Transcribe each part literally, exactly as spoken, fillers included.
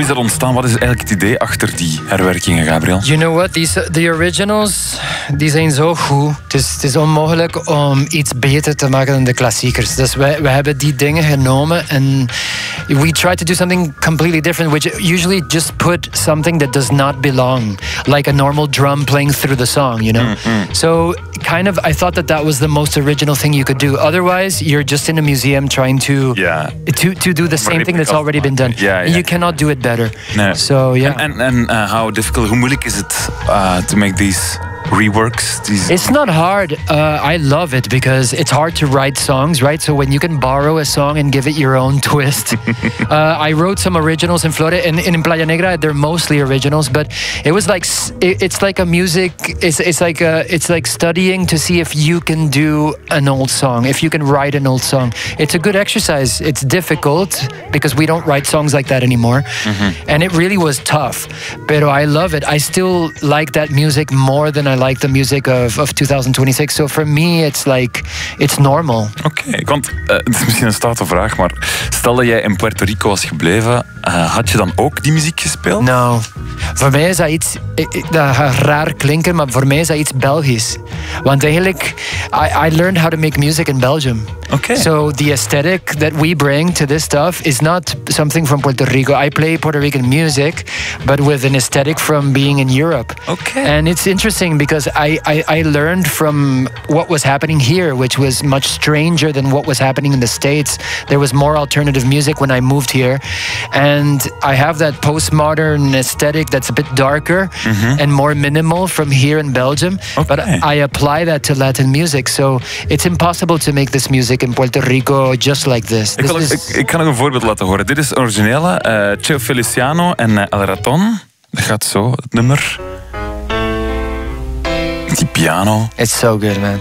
Hoe is dat ontstaan? Wat is eigenlijk het idee achter die herwerkingen, Gabriel? You know what? These, the originals, die zijn zo goed. Het is, het is onmogelijk om iets beter te maken dan de klassiekers. Dus wij, wij hebben die dingen genomen en we try to do something completely different, which usually just put something that does not belong, like a normal drum playing through the song, you know? Mm-hmm. So kind of, I thought that that was the most original thing you could do. Otherwise, you're just in a museum trying to yeah. to, to do the same thing that's already been done. Yeah, yeah. You cannot do it better. No. So, yeah. And, and, and uh, how difficult, hoe moeilijk is het uh, to make these reworks? These... It's not hard. Uh, I love it because it's hard to write songs, right? So when you can borrow a song and give it your own twist. uh, I wrote some originals in Florida, and, and in Playa Negra they're mostly originals, but it was like it, it's like a music. It's it's like a, it's like studying to see if you can do an old song, if you can write an old song. It's a good exercise. It's difficult because we don't write songs like that anymore, mm-hmm. and it really was tough. But I love it. I still like that music more than I like the music of, of twenty twenty-six. So for me, it's like, it's normal. Oké, okay, want uh, het is misschien een stoute vraag, maar stel dat jij in Puerto Rico was gebleven, uh, had je dan ook die muziek gespeeld? Nou, voor mij is dat iets, dat gaat raar klinken, maar voor mij is dat iets Belgisch. Want eigenlijk, I, I learned how to make music in Belgium. Okay. So the aesthetic that we bring to this stuff is not something from Puerto Rico. I play Puerto Rican music, but with an aesthetic from being in Europe. Okay. And it's interesting because I, I, I learned from what was happening here, which was much stranger than what was happening in the States. There was more alternative music when I moved here. And I have that postmodern aesthetic that's a bit darker mm-hmm. and more minimal from here in Belgium. Okay. But I apply that to Latin music. So it's impossible to make this music in Puerto Rico just like this. Ik, this wil, is... ik, ik kan nog een voorbeeld laten horen. Dit is het originele. Uh, Cheo Feliciano en uh, El Raton. Dat gaat zo, het nummer. Die piano. It's so good, man.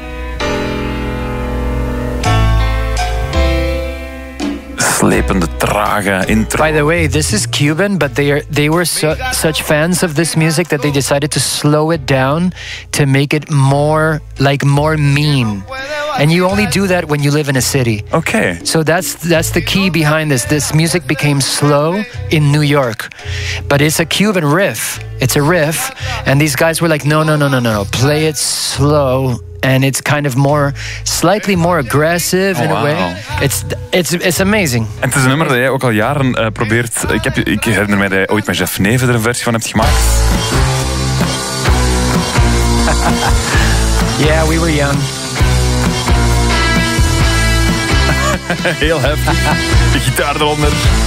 Slepende, trage intro. By the way, this is Cuban, but they are they were su such fans of this music that they decided to slow it down to make it more like more mean. And you only do that when you live in a city. Okay. So that's that's the key behind this. This music became slow in New York, but it's a Cuban riff. It's a riff, and these guys were like, no, no, no, no, no, play it slow. And it's kind of more, slightly more aggressive oh, in a wow. way. It's, it's, it's amazing. En het is een nummer dat jij ook al jaren uh, probeert. Ik, heb, ik herinner mij dat je ooit met Jeff Neven er een versie van hebt gemaakt. Yeah, we were young. Heel heftig. De gitaar eronder.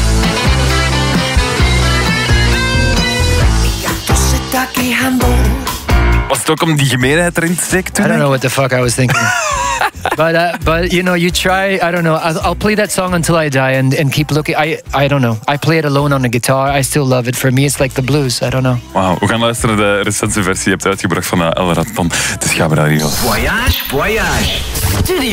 Was het ook om die gemeenheid erin te steken toen? I don't know what the fuck I was thinking. but uh, but you know, you try. I don't know. I'll, I'll play that song until I die, and, and keep looking. I I don't know. I play it alone on the guitar. I still love it. For me, it's like the blues. I don't know. Wauw, we gaan luisteren naar de recente versie die je hebt uitgebracht van El Raton. Het is Gabriel Riegel. Voyage, voyage. Studio.